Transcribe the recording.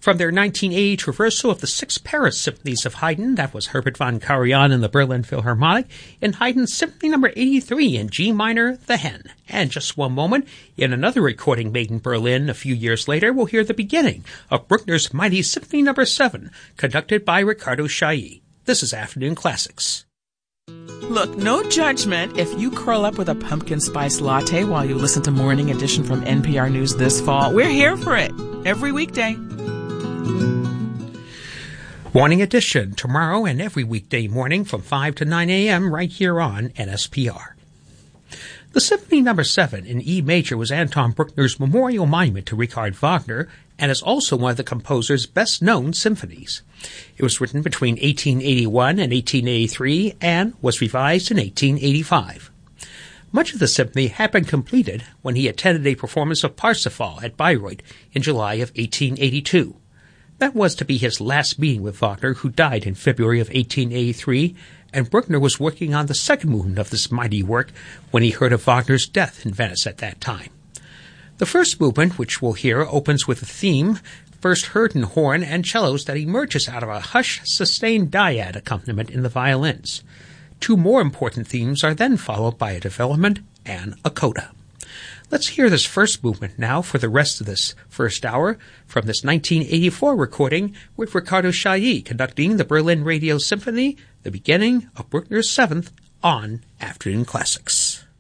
From their 1980 traversal of the 6 Paris symphonies of Haydn, that was Herbert von Karajan and the Berlin Philharmonic, in Haydn's Symphony No. 83 in G minor, The Hen. And just one moment, in another recording made in Berlin a few years later, we'll hear the beginning of Bruckner's mighty Symphony No. 7, conducted by Riccardo Chailly. This is Afternoon Classics. Look, no judgment if you curl up with a pumpkin spice latte while you listen to Morning Edition from NPR News this fall. We're here for it every weekday. Morning Edition, tomorrow and every weekday morning from 5 to 9 a.m. right here on NSPR. The Symphony No. 7 in E major was Anton Bruckner's memorial monument to Richard Wagner and is also one of the composer's best-known symphonies. It was written between 1881 and 1883 and was revised in 1885. Much of the symphony had been completed when he attended a performance of Parsifal at Bayreuth in July of 1882. That was to be his last meeting with Wagner, who died in February of 1883, and Bruckner was working on the second movement of this mighty work when he heard of Wagner's death in Venice at that time. The first movement, which we'll hear, opens with a theme first heard in horn and cellos that emerges out of a hushed, sustained dyad accompaniment in the violins. 2 more important themes are then followed by a development and a coda. Let's hear this first movement now for the rest of this first hour from this 1984 recording with Riccardo Chailly conducting the Berlin Radio Symphony, the beginning of Bruckner's 7th on Afternoon Classics.